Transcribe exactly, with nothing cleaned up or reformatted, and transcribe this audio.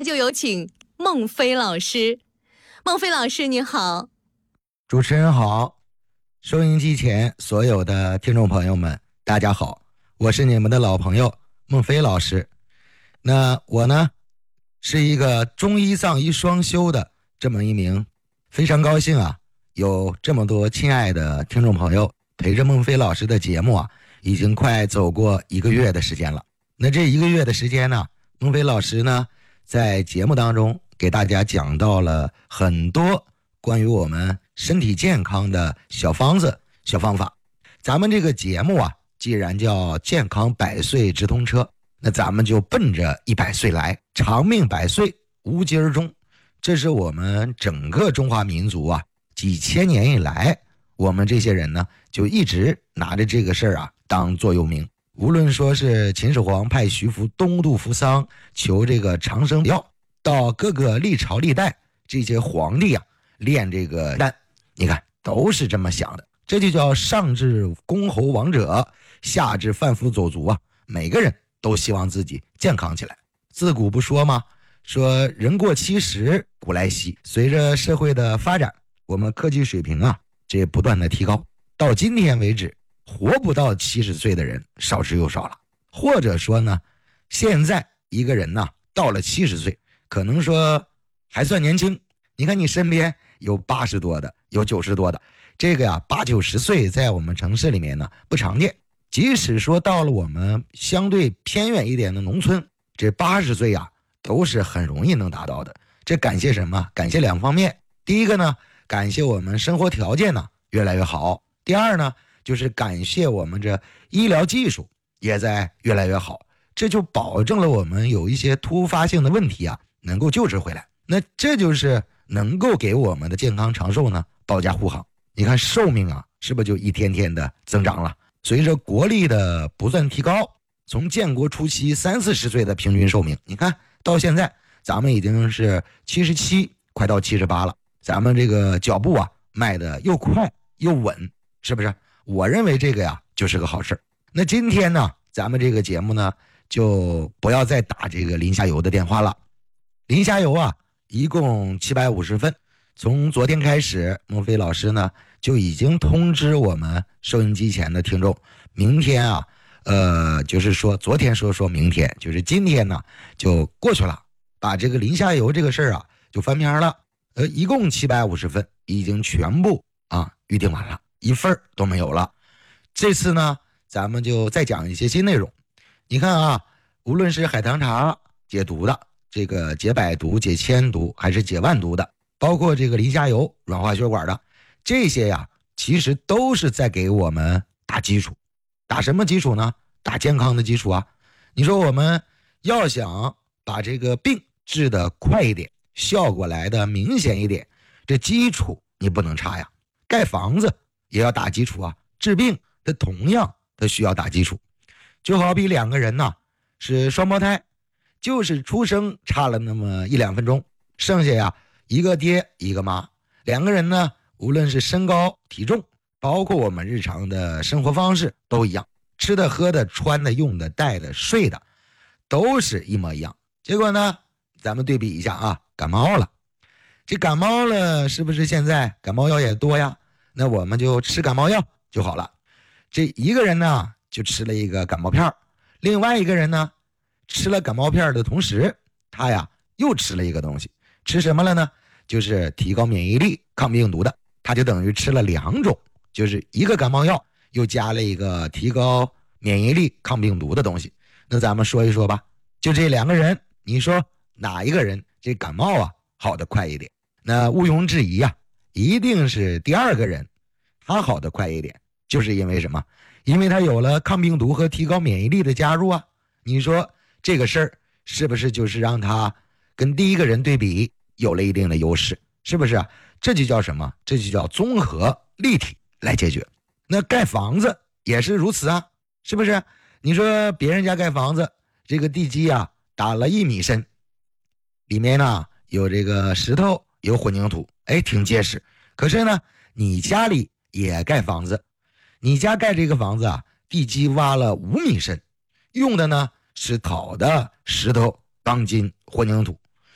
就有请孟非老师。孟非老师你好。 主持人好，收音机前所有的听众朋友们大家好，我是你们的老朋友孟非老师。那我呢是一个中医藏医双修的这么一名，非常高兴啊，有这么多亲爱的听众朋友陪着孟非老师的节目啊，已经快走过一个月的时间了。那这一个月的时间呢，孟非老师呢在节目当中给大家讲到了很多关于我们身体健康的小方子、小方法。咱们这个节目啊，既然叫健康百岁直通车，那咱们就奔着一百岁来，长命百岁，无疾而终。这是我们整个中华民族啊，几千年以来，我们这些人呢，就一直拿着这个事儿啊当座右铭。无论说是秦始皇派徐福东渡扶桑求这个长生药，到各个历朝历代这些皇帝啊炼这个丹，你看都是这么想的。这就叫上至公侯王者，下至贩夫走卒啊，每个人都希望自己健康起来。自古不说吗？说人过七十古来稀。随着社会的发展，我们科技水平啊这不断的提高，到今天为止，活不到七十岁的人少之又少了。或者说呢，现在一个人呢到了七十岁，可能说还算年轻。你看你身边有八十多的，有九十多的，这个呀八九十岁在我们城市里面呢不常见。即使说到了我们相对偏远一点的农村，这八十岁呀都是很容易能达到的。这感谢什么？感谢两方面。第一个呢，感谢我们生活条件呢越来越好。第二呢，就是感谢我们这医疗技术也在越来越好，这就保证了我们有一些突发性的问题啊能够救治回来。那这就是能够给我们的健康长寿呢保驾护航。你看寿命啊是不是就一天天的增长了？随着国力的不断提高，从建国初期三四十岁的平均寿命，你看到现在咱们已经是七十七，快到七十八了。咱们这个脚步啊迈得又快又稳，是不是？我认为这个呀就是个好事。那今天呢，咱们这个节目呢就不要再打这个林下游的电话了。林下游啊一共七百五十份，从昨天开始，孟非老师呢就已经通知我们收音机前的听众，明天啊呃就是说昨天说说明天，就是今天呢就过去了，把这个林下游这个事儿啊就翻篇了。呃一共七百五十份已经全部啊预定完了，一份都没有了。这次呢咱们就再讲一些新内容。你看啊，无论是海棠茶解毒的，这个解百毒、解千毒还是解万毒的，包括这个林下游软化血管的，这些呀其实都是在给我们打基础。打什么基础呢？打健康的基础啊。你说我们要想把这个病治得快一点，效果来的明显一点，这基础你不能差呀。盖房子也要打基础啊，治病它同样它需要打基础。就好比两个人呢是双胞胎，就是出生差了那么一两分钟，剩下呀一个爹一个妈，两个人呢无论是身高体重，包括我们日常的生活方式都一样，吃的喝的穿的用的戴的睡的都是一模一样。结果呢咱们对比一下啊，感冒了，这感冒了是不是现在感冒药也多呀？那我们就吃感冒药就好了。这一个人呢就吃了一个感冒片，另外一个人呢吃了感冒片的同时，他呀又吃了一个东西。吃什么了呢？就是提高免疫力抗病毒的。他就等于吃了两种，就是一个感冒药又加了一个提高免疫力抗病毒的东西。那咱们说一说吧，就这两个人，你说哪一个人这感冒啊好得快一点？那毋庸置疑啊，一定是第二个人，他好得快一点。就是因为什么？因为他有了抗病毒和提高免疫力的加入啊。你说这个事儿是不是就是让他跟第一个人对比有了一定的优势？是不是啊？这就叫什么？这就叫综合立体来解决。那盖房子也是如此啊，是不是？你说别人家盖房子，这个地基啊打了一米深，里面呢有这个石头有混凝土，哎，挺结实。可是呢你家里也盖房子，你家盖这个房子啊地基挖了五米深，用的呢是好的石头、钢筋、混凝土，